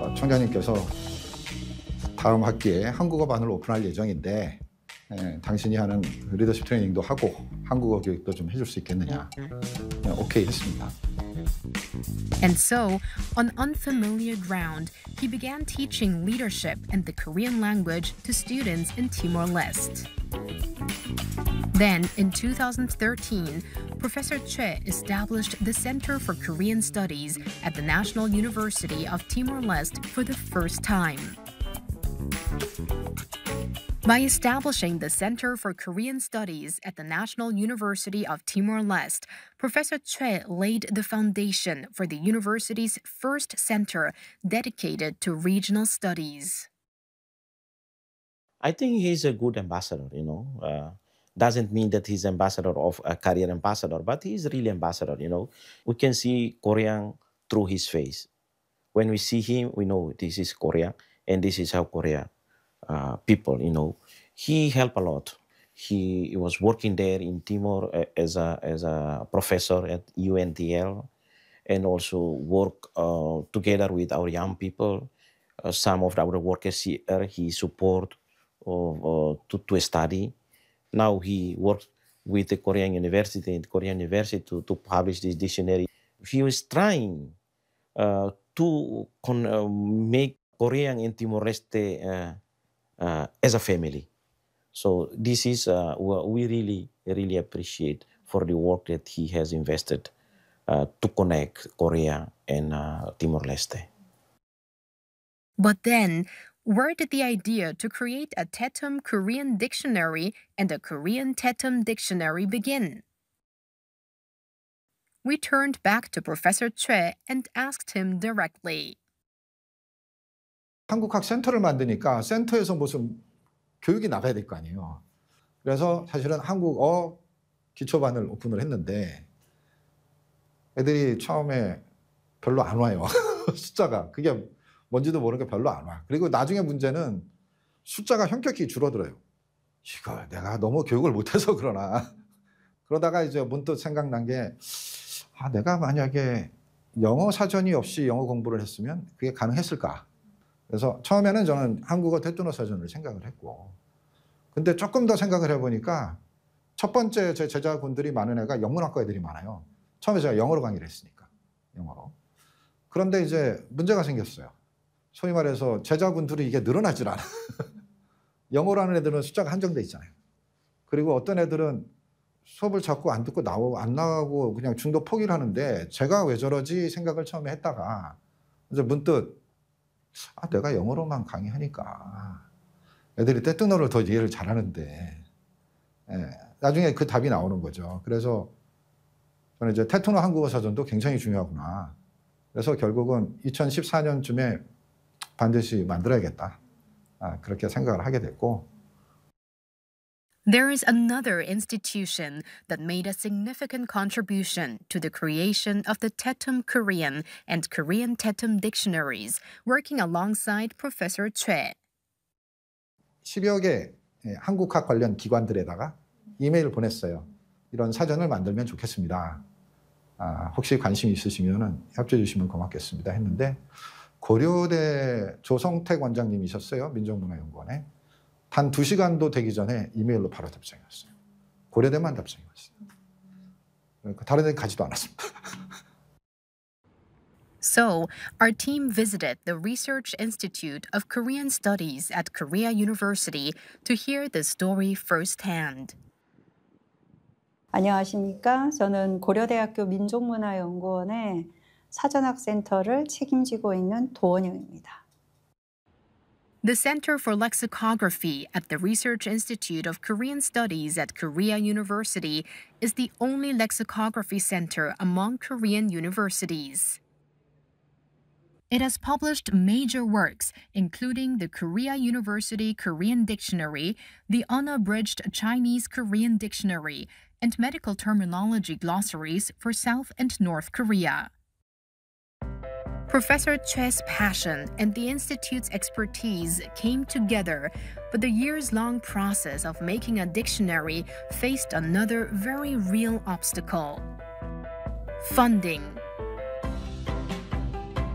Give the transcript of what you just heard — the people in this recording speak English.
청장님께서 다음 학기에 한국어반을 오픈할 예정인데 당신이 하는 리더십 트레이닝도 하고 한국어 교육도 좀 해줄 수 있겠느냐. 오케이 했습니다. And so, on unfamiliar ground, he began teaching leadership and the Korean language to students in Timor-Leste. Then, in 2013, Professor Choi established the Center for Korean Studies at the National University of Timor-Leste for the first time. By establishing the Center for Korean Studies at the National University of Timor-Leste, Professor Choi laid the foundation for the university's first center dedicated to regional studies. I think he's a good ambassador, doesn't mean that he's ambassador of a career ambassador, but he's really ambassador, We can see Korean through his face. When we see him, we know this is Korea, and this is how Korea people, He helped a lot. He was working there in Timor as a professor at UNTL, and also work together with our young people. Some of our workers here, he support to study. Now he works with the Korean University to publish this dictionary. He was trying to make Korean and Timor-Leste as a family. So this is what we really, really appreciate for the work that he has invested to connect Korea and Timor-Leste. But then, where did the idea to create a Tetum Korean dictionary and a Korean Tetum dictionary begin? We turned back to Professor Choi and asked him directly. 한국학 센터를 만드니까 센터에서 무슨 교육이 나가야 될 거 아니에요. 그래서 사실은 한국어 기초반을 오픈을 했는데 애들이 처음에 별로 안 와요. 숫자가. 그게 뭔지도 모르니까 별로 안 와. 그리고 나중에 문제는 숫자가 현격히 줄어들어요. 이거 내가 너무 교육을 못해서 그러나. 그러다가 이제 문득 생각난 게 내가 만약에 영어 사전이 없이 영어 공부를 했으면 그게 가능했을까? 그래서 처음에는 저는 한국어 태tun어 사전을 생각을 했고 근데 조금 더 생각을 해보니까 첫 번째 제 제자분들이 많은 애가 영문학과 애들이 많아요. 처음에 제가 영어로 강의를 했으니까. 영어로. 그런데 이제 문제가 생겼어요. 소위 말해서 제자분들이 이게 늘어나질 않아. 영어로 하는 애들은 숫자가 한정돼 있잖아요. 그리고 어떤 애들은 수업을 자꾸 안 듣고 안 나가고 그냥 중도 포기를 하는데 제가 왜 저러지 생각을 처음에 했다가 이제 문득 내가 영어로만 강의하니까 애들이 떼뚱어를 더 이해를 잘하는데 나중에 그 답이 나오는 거죠. 그래서 저는 이제 태tun어 한국어 사전도 굉장히 중요하구나. 그래서 결국은 2014년쯤에 반드시 만들어야겠다. 그렇게 생각을 하게 됐고. There is another institution that made a significant contribution to the creation of the Tetum Korean and Korean Tetum dictionaries, working alongside Professor Choi. 10여 개 한국학 관련 기관들에다가 이메일을 보냈어요. 이런 사전을 만들면 좋겠습니다. 혹시 관심 있으시면 협조해 주시면 고맙겠습니다 했는데 고려대 조성택 원장님이셨어요. 민족문화연구원에. 단 2시간도 되기 전에 이메일로 바로 답장이 왔어요. 고려대만 답장이 왔어요. 다른 데 가지도 않았습니다. So, our team visited the Research Institute of Korean Studies at Korea University to hear the story firsthand. 안녕하십니까? 저는 고려대학교 민족문화연구원의 사전학센터를 책임지고 있는 도원영입니다. The Center for Lexicography at the Research Institute of Korean Studies at Korea University is the only lexicography center among Korean universities. It has published major works, including the Korea University Korean Dictionary, the Unabridged Chinese Korean Dictionary, and medical terminology glossaries for South and North Korea. Professor Choi's passion and the Institute's expertise came together, but the years-long process of making a dictionary faced another very real obstacle: funding.